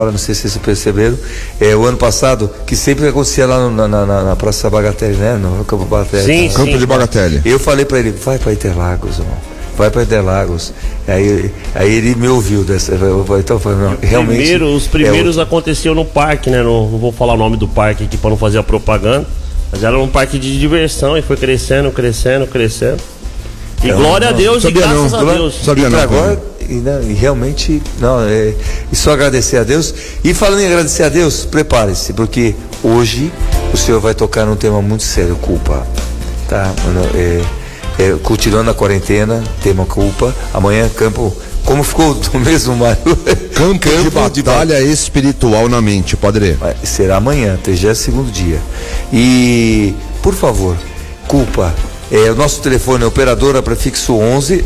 Não sei se vocês perceberam, o ano passado, que sempre acontecia lá na Praça Bagatelle, né? No Campo Bagatelle. Sim, Campo de Bagatelle. Eu falei pra ele, vai pra Interlagos, irmão. Vai pra Interlagos. Aí ele me ouviu dessa. Então, não, realmente. Os primeiros aconteciam no parque, né? Não vou falar o nome do parque aqui pra não fazer a propaganda. Mas era um parque de diversão e foi crescendo. E então, glória a Deus e graças a Deus. Sabia não. Agora, e realmente, e só agradecer a Deus. E falando em agradecer a Deus, prepare-se, porque hoje o senhor vai tocar num tema muito sério, culpa. Tá? Continuando a quarentena, tema culpa. Amanhã, campo. Como ficou do mesmo, Mário? Campo de batalha espiritual na mente, padre. Será amanhã, 32º dia. E, por favor, culpa. O nosso telefone é operadora prefixo 11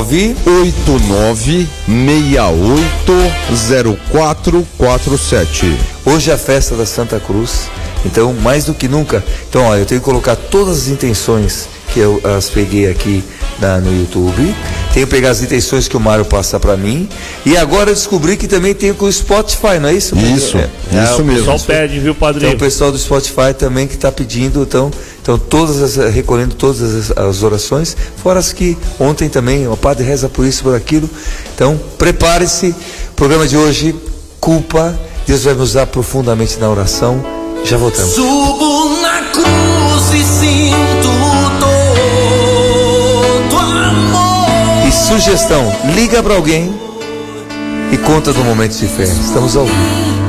989680447. Hoje é a festa da Santa Cruz, então mais do que nunca. Então, olha, eu tenho que colocar todas as intenções que eu as peguei aqui no YouTube. Tenho que pegar as intenções que o Mário passa para mim. E agora eu descobri que também tem com o Spotify, não é isso? Isso mesmo. O pessoal pede, viu, padrinho? Então o pessoal do Spotify também que está pedindo, então recolhendo todas as orações, fora as que ontem também, o padre reza por isso, por aquilo. Então prepare-se, programa de hoje, culpa, Deus vai me usar profundamente na oração. Já voltamos. Subo na cruz e sinto todo amor. E sugestão, liga para alguém e conta do momento de fé. Estamos ao vivo.